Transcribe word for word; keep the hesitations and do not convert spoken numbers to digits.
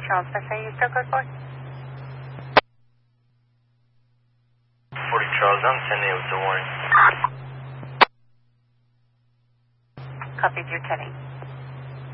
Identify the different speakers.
Speaker 1: Charles Fisher, you still good for?
Speaker 2: forty Charles, I'm sending it with the warning.
Speaker 1: Copied, you're ten eight.